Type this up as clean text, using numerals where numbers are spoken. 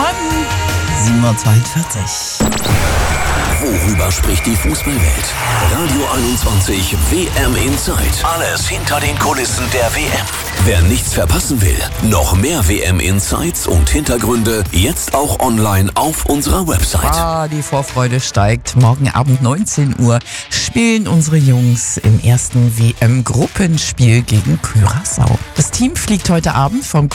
Morgen. 7:42 Uhr. Worüber spricht die Fußballwelt? Radio 21 WM Insight. Alles hinter den Kulissen der WM. Wer nichts verpassen will, noch mehr WM Insights und Hintergründe jetzt auch online auf unserer Website. Die Vorfreude steigt. Morgen Abend 19 Uhr spielen unsere Jungs im ersten WM-Gruppenspiel gegen Curaçao. Das Team fliegt heute Abend vom